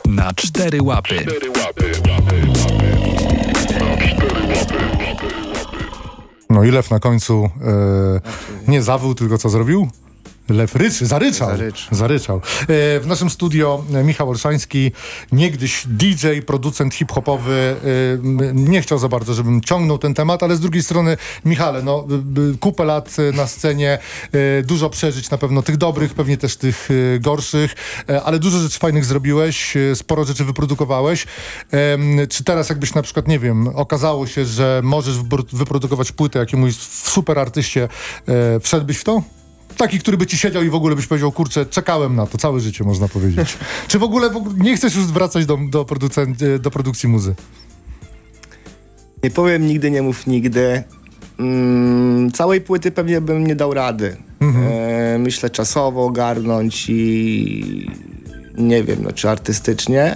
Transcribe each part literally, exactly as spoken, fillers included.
Na cztery łapy. No i Lew na końcu e, nie zawył, tylko co zrobił? Lew ryczy, zaryczał. Zaryczał. zaryczał. E, w naszym studio Michał Olszański, niegdyś D J, producent hip-hopowy. E, nie chciał za bardzo, żebym ciągnął ten temat, ale z drugiej strony, Michale, no, e, kupę lat na scenie, e, dużo przeżyć na pewno, tych dobrych, pewnie też tych e, gorszych, e, ale dużo rzeczy fajnych zrobiwiłeś, e, sporo rzeczy wyprodukowałeś. E, czy teraz jakbyś na przykład, nie wiem, okazało się, że możesz wyprodukować płytę jakiemuś super artyście, e, wszedłbyś w to? Taki, który by ci siedział i w ogóle byś powiedział, kurczę, czekałem na to całe życie, można powiedzieć. Czy w ogóle, w ogóle nie chcesz już wracać do, do, producent, do produkcji muzy? Nie powiem nigdy, nie mów nigdy. Mm, całej płyty pewnie bym nie dał rady. Mhm. E, myślę czasowo ogarnąć i nie wiem, no, czy artystycznie.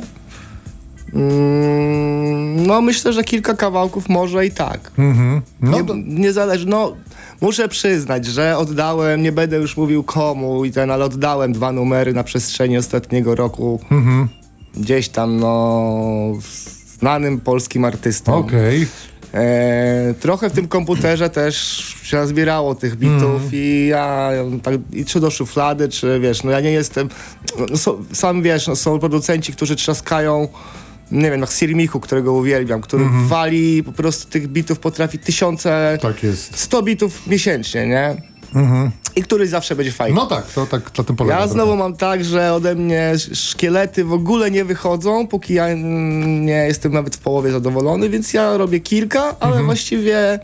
Mm, no myślę, że kilka kawałków może i tak. Mhm. No nie, to... nie zależy, no muszę przyznać, że oddałem, nie będę już mówił komu i ten, ale oddałem dwa numery na przestrzeni ostatniego roku. Mhm. Gdzieś tam, no, znanym polskim artystom. Okej. Okay. E, trochę w tym komputerze też się zbierało tych bitów mm. i ja tak, i czy do szuflady, czy wiesz, no ja nie jestem, no, so, sam wiesz, no, są producenci, którzy trzaskają, nie wiem, jak Sirmichu, którego uwielbiam, który mm-hmm. wali po prostu tych bitów, potrafi tysiące, tak jest. sto bitów miesięcznie, nie? Mm-hmm. I któryś zawsze będzie fajny. No tak, to tak na tym polega. Ja znowu mam tak, że ode mnie szkielety w ogóle nie wychodzą, póki ja nie jestem nawet w połowie zadowolony, więc ja robię kilka, ale mm-hmm. właściwie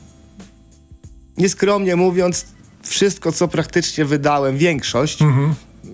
nieskromnie mówiąc, wszystko, co praktycznie wydałem, większość, mm-hmm.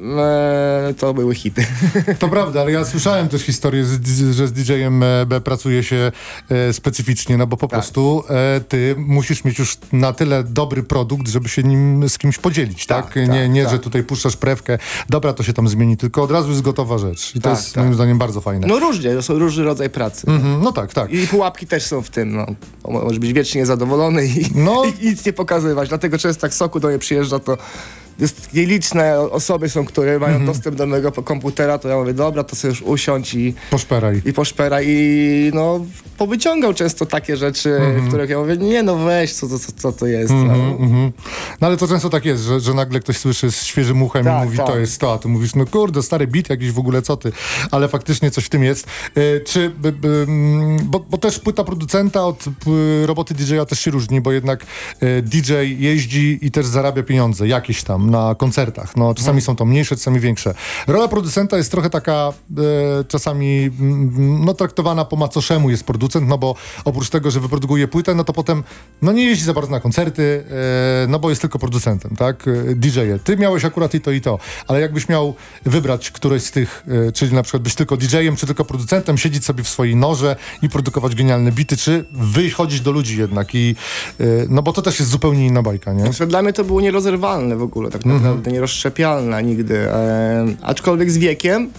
e, to były hity. To prawda, ale ja słyszałem też historię, z, że z D J-em B pracuje się e, specyficznie, no bo po tak. prostu e, ty musisz mieć już na tyle dobry produkt, żeby się nim z kimś podzielić, tak? tak? Nie, tak nie tak. że tutaj puszczasz prewkę, dobra, to się tam zmieni, tylko od razu jest gotowa rzecz. I to tak, jest tak. moim zdaniem bardzo fajne. No różnie, to są różny rodzaj pracy. Mm-hmm, no tak, tak. I pułapki też są w tym, no. Możesz być wiecznie niezadowolony i, no. i, i nic nie pokazywać. Dlatego często jak Soku do mnie przyjeżdża, to jest nieliczne osoby są, które mają mm-hmm. dostęp do mojego komputera, to ja mówię, dobra, to sobie już usiądź i poszperaj. I poszperaj i no powyciągał często takie rzeczy, mm-hmm. w których ja mówię, nie no weź, co to, co, co to jest. Mm-hmm, no. mm-hmm. no ale to często tak jest, że, że nagle ktoś słyszy z świeżym uchem tak, i mówi, tak. to jest to, a ty mówisz, no kurde, stary beat jakiś w ogóle, co ty? Ale faktycznie coś w tym jest. E, czy, by, by, bo, bo też płyta producenta od p, roboty D J-a też się różni, bo jednak e, D J jeździ i też zarabia pieniądze, jakieś tam, na koncertach. No, czasami hmm. są to mniejsze, czasami większe. Rola producenta jest trochę taka e, czasami m, no, traktowana po macoszemu jest producent, no bo oprócz tego, że wyprodukuje płytę, no to potem no nie jeździ za bardzo na koncerty, e, no bo jest tylko producentem, tak? D J-e. Ty miałeś akurat i to, i to. Ale jakbyś miał wybrać któreś z tych, e, czyli na przykład być tylko D J-em, czy tylko producentem, siedzieć sobie w swojej norze i produkować genialne bity, czy wychodzić do ludzi jednak i e, no bo to też jest zupełnie inna bajka, nie? Znaczy, dla mnie to było nierozerwalne w ogóle, tak naprawdę. Mm-hmm. Nierozszczepialna nigdy. E, aczkolwiek z wiekiem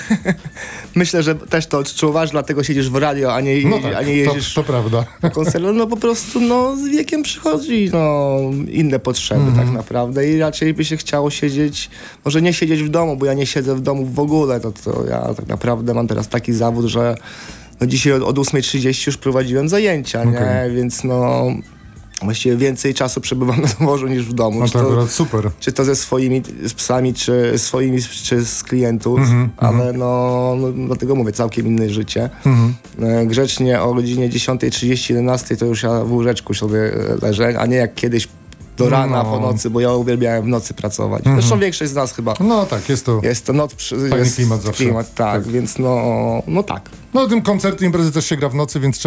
myślę, że też to odczuwasz, dlatego siedzisz w radio, a nie, no tak, a nie jeździsz to, to prawda. po koncertach. No po prostu no, z wiekiem przychodzi no, inne potrzeby mm-hmm. tak naprawdę i raczej by się chciało siedzieć, może nie siedzieć w domu, bo ja nie siedzę w domu w ogóle, no to ja tak naprawdę mam teraz taki zawód, że no, dzisiaj od, od ósmej trzydzieści już prowadziłem zajęcia, okay. nie? Więc no właściwie więcej czasu przebywam na dworzu niż w domu. No to, to akurat super. Czy to ze swoimi z psami, czy swoimi, czy z klientów, mm-hmm, ale mm-hmm. no, no dlatego mówię, całkiem inne życie. Mm-hmm. Grzecznie o godzinie dziesiątej trzydzieści, jedenastej to już ja w łóżeczku sobie leżę, a nie jak kiedyś do rana, no. po nocy, bo ja uwielbiałem w nocy pracować. Mm-hmm. Zresztą większość z nas chyba. No tak, jest to. Jest to noc, fajny jest klimat zawsze. Klimat, tak, tak, więc no, no tak. No tym koncerty, imprezy też się gra w nocy, więc